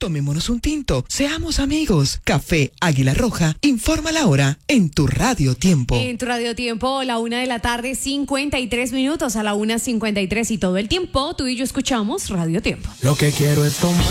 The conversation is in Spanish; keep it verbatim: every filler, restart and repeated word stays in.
Tomémonos un tinto, seamos amigos. Café Águila Roja, informa la hora en tu Radio Tiempo. En tu Radio Tiempo, la una de la tarde, cincuenta y tres minutos, a la una cincuenta y tres y todo el tiempo, tú y yo escuchamos Radio Tiempo. Lo que quiero es tomar.